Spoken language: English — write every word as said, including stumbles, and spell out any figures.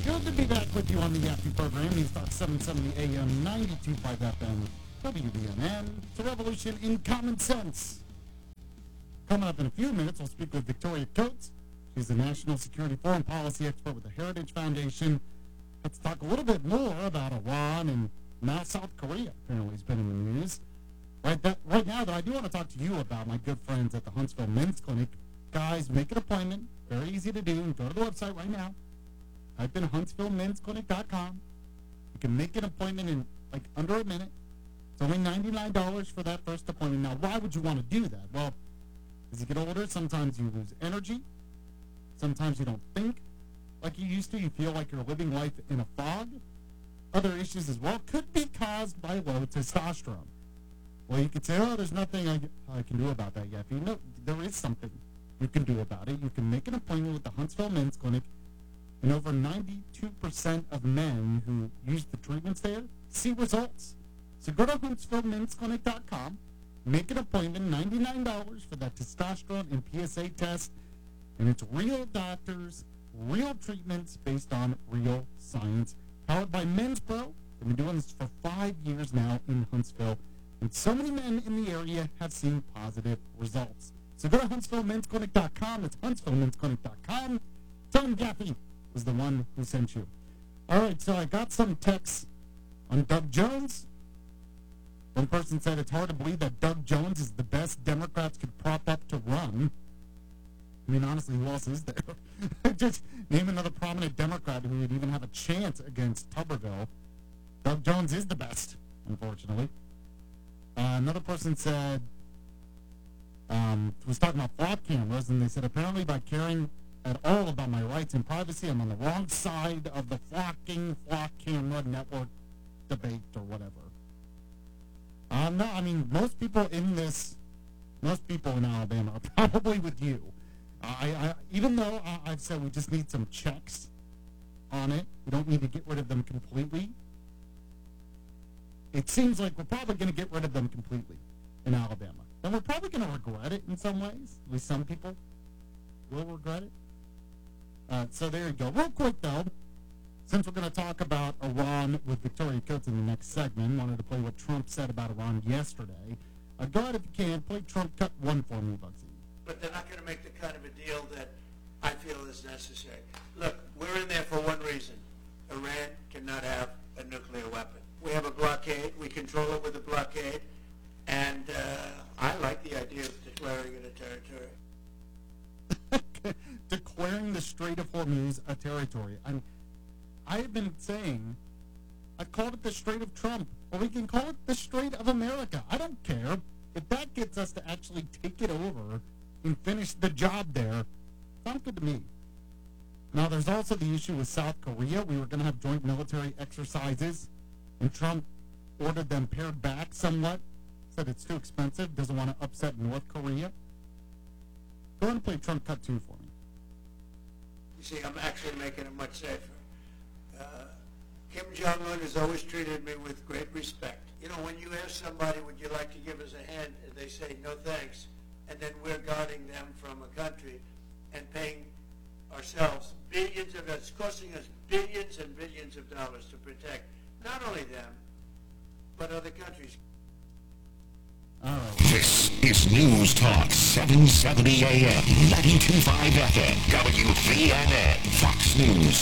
Good to be back with you on the Yappy program. News Talk seven seventy A M, ninety-two point five F M, W B N N. It's a revolution in common sense. Coming up in a few minutes, we'll speak with Victoria Coates. She's the National Security Foreign Policy Expert with the Heritage Foundation. Let's talk a little bit more about Iran and now South Korea. Apparently, has been in the news. Right, that, right now, though, I do want to talk to you about my good friends at the Huntsville Men's Clinic. Guys, make an appointment. Very easy to do. Go to the website right now. Type in huntsville men's clinic dot com. You can make an appointment in like under a minute. It's only ninety-nine dollars for that first appointment. Now, why would you want to do that? Well, as you get older, sometimes you lose energy. Sometimes you don't think like you used to. You feel like you're living life in a fog. Other issues as well could be caused by low testosterone. Well, you could say, oh, there's nothing I, I can do about that yet. You know, there is something you can do about it. You can make an appointment with the Huntsville Men's Clinic. And over ninety-two percent of men who use the treatments there see results. So go to huntsville men's clinic dot com, make an appointment, ninety-nine dollars for that testosterone and P S A test. And it's real doctors, real treatments based on real science. Powered by Men's Pro. They've been doing this for five years now in Huntsville. And so many men in the area have seen positive results. So go to huntsville men's clinic dot com. It's huntsville men's clinic dot com. Tell them Gaffy was the one who sent you. All right, so I got some texts on Doug Jones. One person said it's hard to believe that Doug Jones is the best Democrats could prop up to run. I mean, honestly, who else is there? Just name another prominent Democrat who would even have a chance against Tuberville. Doug Jones is the best, unfortunately. Uh, another person said, um, was talking about flock cameras, and they said apparently by caring at all about my rights and privacy, I'm on the wrong side of the flocking flock camera network debate or whatever. Uh, no, I mean, most people in this, most people in Alabama are probably with you. I, I, even though I, I've said we just need some checks on it, we don't need to get rid of them completely. It seems like we're probably going to get rid of them completely in Alabama. And we're probably going to regret it in some ways. At least some people will regret it. Uh, so there you go. Real quick, though, since we're going to talk about Iran with Victoria Coates in the next segment, wanted to play what Trump said about Iran yesterday. Uh, go ahead if you can. Play Trump cut one for me, Bugsy. But they're not going to make the kind of a deal that I feel is necessary. Look, we're in there for one reason. Iran cannot have a nuclear weapon. We have a blockade. We control it with a blockade. And uh, I like the idea of declaring it a territory. Declaring the Strait of Hormuz a territory. I'm, I have been saying, I called it the Strait of Trump, or we can call it the Strait of America. I don't care. If that gets us to actually take it over and finish the job there, sounds good to me. Now, there's also the issue with South Korea. We were going to have joint military exercises, and Trump ordered them pared back somewhat, said it's too expensive, doesn't want to upset North Korea. Go ahead and play Trump cut two for me. You see, I'm actually making it much safer. Uh, Kim Jong-un has always treated me with great respect. You know, when you ask somebody, would you like to give us a hand, and they say, no thanks, and then we're guarding them from a country and paying ourselves billions of, it's costing us billions and billions of dollars to protect not only them, but other countries. Oh. This is News Talk seven seventy A M, ninety-two point five F M, W V N N, Fox News.